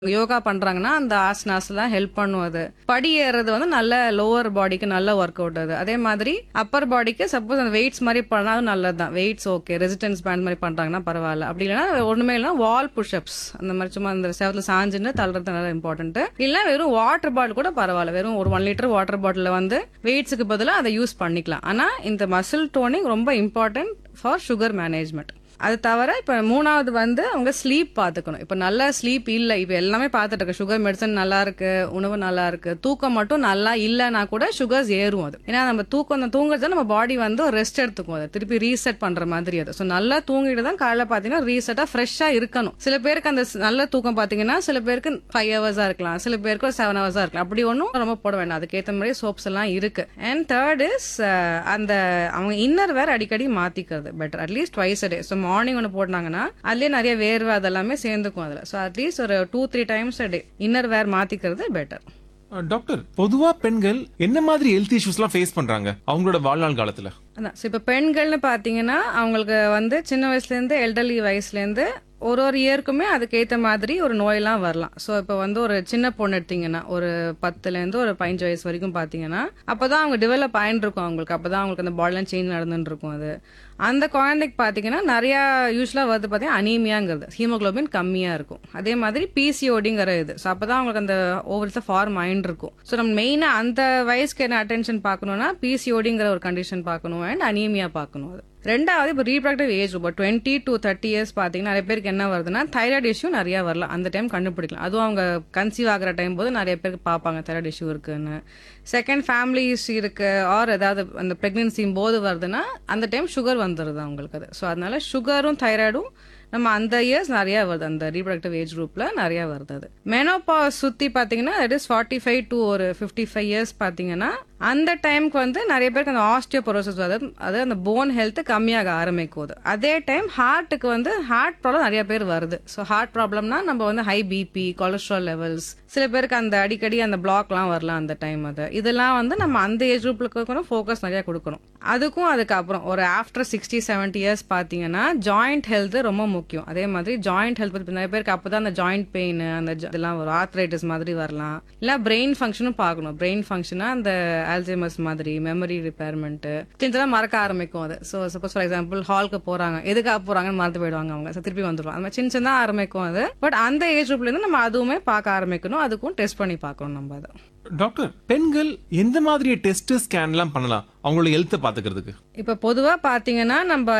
யோகா பண்றாங்கன்னா அந்த ஆசனாஸ்லாம் ஹெல்ப் பண்ணும் அது. படி ஏறுறது வந்து நல்ல லோவர் பாடிக்கு நல்ல ஒர்க் அவுட் அது. அதே மாதிரி அப்பர் பாடிக்கு சப்போஸ் அந்த வெயிட்ஸ் மாதிரி பண்ணா அது நல்லதுதான். வெயிட்ஸ் ஓகே, ரெசிஸ்டன்ஸ் பேண்ட் மாதிரி பண்றாங்கன்னா பரவாயில்ல. அப்படி இல்லைன்னா ஒண்ணுமே இல்லைன்னா வால் புஷ்அப்ஸ் அந்த மாதிரி சும்மா அந்த செவத்துல சாஞ்சுன்னு தள்ளுறது நல்லா இம்பார்ட்டன்ட். இல்ல வெறும் வாட்டர் பாட்டில் கூட பரவாயில்ல. வெறும் ஒரு 1 லிட்டர் வாட்டர் பாட்டில் வந்து வெயிட்ஸுக்கு பதிலா அதை யூஸ் பண்ணிக்கலாம். ஆனா இந்த மசில் டோனிங் ரொம்ப இம்பார்ட்டன்ட் ஃபார் சுகர் மேனேஜ்மெண்ட். அது தவிர இப்ப 3வது வந்து அவங்க ஸ்லீப் பாத்துக்கணும். இப்ப நல்ல ஸ்லீப் இல்ல, இப்ப எல்லாமே பாத்துட்டு இருக்கு. சுகர் மெடிசன் நல்லா இருக்கு, உணவு நல்லா இருக்கு, தூக்கம் மட்டும் நல்லா இல்லனா கூட சுகர்ஸ் ஏறும் அது. ஏன்னா நம்ம தூங்குறது நம்ம பாடி வந்து ரெஸ்ட் எடுத்துக்கும், அதை திருப்பி ரீசெட் பண்ற மாதிரி அது. சோ நல்லா தூங்கிட்டு தான் காலைல பாத்தீங்கன்னா ரீசெட்டா ஃப்ரெஷ்ஷா இருக்கணும். சில பேருக்கு அந்த நல்ல தூக்கம் பாத்தீங்கன்னா சில பேருக்கு 5 ஹவர்ஸா இருக்கலாம், சில பேருக்கு 7 ஹவர்ஸா இருக்கலாம். அப்படி ஒன்னும் ரொம்ப போட வேண்டாம், அதுக்கேற்ற மாதிரி சோப்ஸ் எல்லாம் இருக்கு. அண்ட் தேர்ட் இஸ் அந்த அவங்க இன்னர் வேர் அடிக்கடி மாத்திக்கிறது better, at least twice a day. So morning ஒன்று போட்டாங்கன்னா அதுலேயே நிறைய வேர்வை அதெல்லாமே சேர்ந்துக்கும் அதில். ஸோ அட்லீஸ்ட் ஒரு 2-3 times a day inner wear மாத்திக்கிறது better. Doctor, பொதுவா பெண்கள் என்ன மாதிரி ஹெல்த் இஷ்யூஸ்லாம் ஃபேஸ் பண்றாங்க அவங்களோட வாழ்நாள் காலத்துல? அதான் இப்போ பெண்கள்னு பார்த்தீங்கன்னா அவங்களுக்கு வந்து சின்ன வயசுலேருந்து எல்டர்லி வயசுலேருந்து ஒரு இயருக்குமே அதுக்கேற்ற மாதிரி ஒரு நோயெல்லாம் வரலாம். ஸோ இப்போ வந்து ஒரு சின்ன பொண்ணு எடுத்தீங்கன்னா ஒரு 10லேருந்து ஒரு 15 வயசு வரைக்கும் பார்த்தீங்கன்னா அப்போதான் அவங்க டெவலப் ஆயின்னு இருக்கும். அப்போதான் அவங்களுக்கு அந்த பாடிலாம் சேஞ்ச் நடந்துட்டு இருக்கும். அது அந்த குழந்தைக்கு பார்த்தீங்கன்னா நிறையா யூஸ்வலாக வருது பார்த்தீங்கன்னா அனீமியாங்கிறது, ஹீமோகுளோபின் கம்மியாக இருக்கும். அதே மாதிரி பிசிஓடிங்கிற இது. ஸோ அப்போ தான் அவங்களுக்கு அந்த ஓவர்ஸாக ஃபார்ம் ஆயின்னு இருக்கும். ஸோ நம்ம மெயினாக அந்த வயசுக்கு என்ன அட்டென்ஷன் பார்க்கணும்னா பிசிஓடிங்கிற ஒரு கண்டிஷன் பார்க்கணும் அண்ட் அனீமியா பார்க்கணும். அது ரெண்டாவது இப்போ ரீப்ரடக்டிவ் ஏஜ் இப்போ 20 to 30 இயர்ஸ் பார்த்தீங்கன்னா நிறைய பேருக்கு என்ன வருதுன்னா தைராய்டு இஷ்யூ நிறைய வரலாம். அந்த டைம் கண்டுபிடிக்கலாம். அதுவும் அவங்க கன்சீவ் ஆகிற டைம் போது நிறைய பேருக்கு பார்ப்பாங்க தைராய்டு இஷ்யூ இருக்குன்னு. செகண்ட் ஃபேமிலி இஷ்யூ இருக்கு ஆர் ஏதாவது அந்த பிரெக்னன்சி போது வருதுன்னா அந்த டைம் சுகர் வந்துடுது அவங்களுக்கு அது. ஸோ அதனால சுகரும் தைராய்டும் நம்ம அந்த இயர்ஸ் நிறைய வருது, அந்த ரீப்ரடக்டிவ் ஏஜ் குரூப்ல நிறைய வருது. அது மெனோபாஸ் சுத்தி பாத்தீங்கன்னா தட் இஸ் 45 to ஒரு 55 இயர்ஸ் பாத்தீங்கன்னா அந்த டைம்க்கு வந்து நிறைய பேருக்கு அந்த ஆஸ்டியோபோரோசிஸ் வருது, அது அந்த போன் ஹெல்த் கம்மியாக ஆரம்பிக்குது. அதே டைம் ஹார்ட்டுக்கு வந்து ஹார்ட் ப்ராப்ளம் நிறைய பேர் வருது. ஸோ ஹார்ட் ப்ராப்ளம்னா நம்ம வந்து ஹை பிபி, கொலஸ்ட்ரால் லெவல்ஸ், சில பேருக்கு அந்த அடிக்கடி அந்த பிளாக்லாம் வரலாம் அந்த டைம். அது இதெல்லாம் வந்து நம்ம அந்த ஏஜ் குரூப்ல ஃபோக்கஸ் நிறைய கொடுக்கணும். அதுக்கப்புறம் ஒரு ஆஃப்டர் 60-70 இயர்ஸ் பாத்தீங்கன்னா ஜாயிண்ட் ஹெல்த் ரொம்ப முக்கியம். அதே மாதிரி ஜாயிண்ட் ஹெல்த் பத்தி நிறைய பேருக்கு அப்பதான் அந்த ஜாயிண்ட் பெயின் அந்த இதெல்லாம் வரும், ஆர்த்ரைட்டிஸ் மாதிரி வரலாம். இல்ல பிரெயின் ஃபங்க்ஷனும் பார்க்கணும். பிரெயின் ஃபங்க்ஷனா அந்த ஆல்சைமர்ஸ் மாதிரி மெமரி ரிப்பேர்மெண்ட் இதெல்லாம் மறக்க ஆரம்பிக்கும் அது. ஸோ சப்போஸ் ஃபார் எக்ஸாம்பிள் ஹாலுக்கு போறாங்க, எதுக்காக போறாங்கன்னு மறந்து போயிடுவாங்க அவங்க. ஸோ திருப்பி வந்துடுவாங்க. அந்த மாதிரி சின்ன ஆரம்பிக்கும் அது. பட் அந்த ஏஜ் குரூப்ல இருந்து நம்ம அதுவுமே பார்க்க ஆரம்பிக்கணும், அதுக்கும் டெஸ்ட் பண்ணி பார்க்கணும் நம்ம அதை. டாக்டர், பெண்கள் எந்த மாதிரி டெஸ்ட் ஸ்கேன்லாம் பண்ணலாம் அவங்களோட ஹெல்த்தை பாத்துக்கிறதுக்கு? இப்ப பொதுவா பாத்தீங்கன்னா நம்ம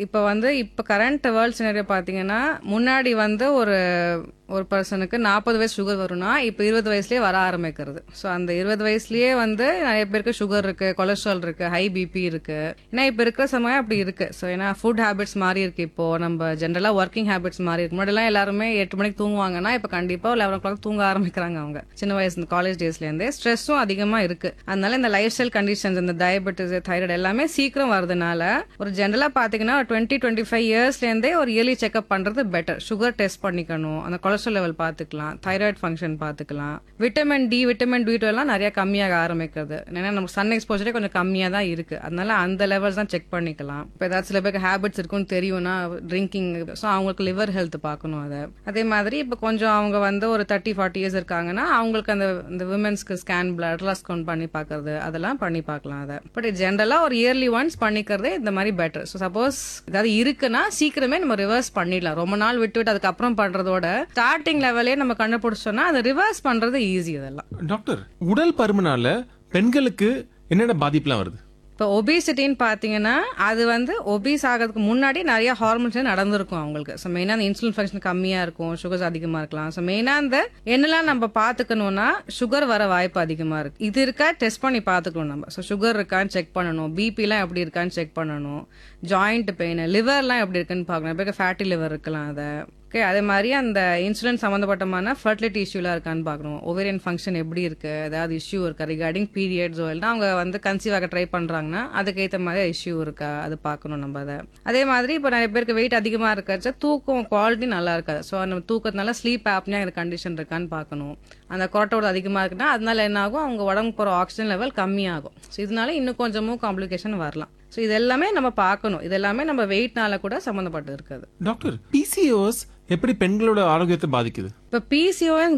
இப்ப கரண்ட் வேர்ல்ட் சினாரியோ பாத்தீங்கன்னா முன்னாடி வந்து ஒரு பர்சனுக்கு 40 வயசு சுகர் வரும்னா இப்ப 20 வயசுலயே வர ஆரம்பிக்கிறது. ஸோ அந்த 20 வயசுலயே வந்து நிறைய பேருக்கு சுகர் இருக்கு, கொலஸ்ட்ரால் இருக்கு, ஹை பிபி இருக்கு. ஏன்னா இப்ப இருக்கிற சமயம் அப்படி இருக்கு. ஸோ ஏன்னா ஃபுட் ஹேபிட்ஸ் மாறி இருக்கு. இப்போ நம்ம ஜென்ரலா ஒர்க்கிங் ஹேபிட்ஸ் மாறி இருக்கு. முன்னாடி எல்லாம் எல்லாருமே 8 மணிக்கு தூங்குவாங்கன்னா இப்ப கண்டிப்பா 11 o'clock தூங்க ஆரம்பிக்கிறாங்க அவங்க சின்ன வயசு காலேஜ் டேஸ்ல இருந்தே. ஸ்ட்ரெஸ்ஸும் அதிகமா இருக்கு. அதனால இந்த லைஃப் ஸ்டைல் கண்டிஷன்ஸ், இந்த டயபெட்டிஸ், தைராய்டு எல்லாமே சீக்கிரம் வரதுனால ஒரு ஜென்ரலா பாத்தீங்கன்னா 20-25 இயர்ஸ்ல இருந்தே ஒரு இயர்லி செக்அப் பண்றது பெட்டர். சுகர் டெஸ்ட் பண்ணிக்கணும், அந்த கொலஸ்ட்ரால் லெவல் பாத்துக்கலாம், தைராய்டு ஃபங்க்ஷன் பாத்துக்கலாம், விட்டமின் டி, விட்டமின் பி எல்லாம் நிறைய கம்மியாக ஆரம்பிக்கிறது. ஏன்னா நம்ம சன் எக்ஸ்போஜரே கொஞ்சம் கம்மியா தான் இருக்கு. அதனால அந்த லெவல்ஸ் தான் செக் பண்ணிக்கலாம். இப்போ ஏதாவது சில பேருக்கு ஹேபிட்ஸ் இருக்குன்னு தெரியும்னா ட்ரிங்கிங், ஸோ அவங்களுக்கு லிவர் ஹெல்த் பார்க்கணும். அதை அதே மாதிரி இப்போ கொஞ்சம் அவங்க வந்து ஒரு 30-40 இயர்ஸ் இருக்காங்கன்னா அவங்களுக்கு அந்த விமென்ஸ்க்கு ஸ்கேன் பிளட் கவுண்ட் பண்ணி பாக்குறது அதெல்லாம் பண்ணி பார்க்கலாம். அதை பட் ஜென்ரலா ஒரு இயர்லி ஒன்ஸ் பண்ணிக்கிறதே இந்த மாதிரி பெட்டர். ஸோ சப்போஸ் ஏதாவது இருக்குன்னா சீக்கிரமே நம்ம ரிவர்ஸ் பண்ணிடலாம். ரொம்ப நாள் விட்டு அதுக்கப்புறம் பண்றதோட ஸ்டார்டிங் லெவலே நம்ம கண்டுபிடிச்சோம்னா அதை ரிவர்ஸ் பண்றது ஈஸி. அதெல்லாம் டாக்டர், உடல் பருமனால பெண்களுக்கு என்னென்ன பாதிப்புலாம் வருது? இப்போ ஒபிசிட்டின்னு பார்த்தீங்கன்னா அது வந்து ஒபீஸ் ஆகிறதுக்கு முன்னாடி நிறைய ஹார்மோன்ஸ் நடந்திருக்கும் அவங்களுக்கு. ஸோ மெயினாக அந்த இன்சுலின் ஃபங்க்ஷன் கம்மியாக இருக்கும், சுகர்ஸ் அதிகமாக இருக்கலாம். ஸோ மெயினாக அந்த என்னெல்லாம் நம்ம பார்த்துக்கணும்னா சுகர் வர வாய்ப்பு அதிகமாக இருக்கு. இது இருக்கா டெஸ்ட் பண்ணி பார்த்துக்கணும் நம்ம. ஸோ சுகர் இருக்கான்னு செக் பண்ணணும், பிபிலாம் எப்படி இருக்கான்னு செக் பண்ணணும், ஜாயிண்ட் பெயின், லிவர்லாம் எப்படி இருக்குன்னு பார்க்கணும். இப்போ ஃபேட்டி லிவர் இருக்கலாம் அதை. ஓகே, அதே மாதிரி அந்த இன்சுலின் சம்பந்தப்பட்டமான ஃபர்டிலிட்டி இஷ்யூலாம் இருக்கான்னு பார்க்கணும். ஓவேரியன் ஃபங்க்ஷன் எப்படி இருக்கு, ஏதாவது இஷ்யூ இருக்கா ரிகார்டிங் பீரியட்ஸோ இல்லைனா அவங்க வந்து கன்சீவ் ஆக ட்ரை பண்றாங்கன்னா அதுக்கேற்ற மாதிரி இஷ்யூ இருக்கா அது பார்க்கணும் நம்ம அதை. அதே மாதிரி இப்போ நிறைய பேருக்கு வெயிட் அதிகமாக இருக்காச்சு, தூக்கம் குவாலிட்டி நல்லா இருக்காது. ஸோ நம்ம தூக்கத்தினால ஸ்லீப் ஆப்னியா கண்டிஷன் இருக்கான்னு பார்க்கணும். அந்த கொரட்டோட அதிகமாக இருக்குன்னா அதனால என்ன ஆகும், அவங்க உடம்பு போகிற ஆக்சிஜன் லெவல் கம்மியாகும். ஸோ இதனால இன்னும் கொஞ்சமும் காம்ப்ளிகேஷன் வரலாம். ஸோ இது எல்லாமே நம்ம பார்க்கணும். இது எல்லாமே நம்ம வெயிட்னால கூட சம்மந்தப்பட்டு இருக்காது. டாக்டர், பிசிஓஎஸ் எப்படி பெண்களோட ஆரோக்கியத்தை பாதிக்குது? இப்போ பிசிஓஎஸ்